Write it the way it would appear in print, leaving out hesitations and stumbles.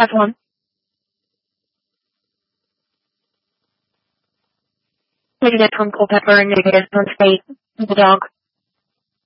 Press 1. Negative from Culpeper, negative from state. The dog.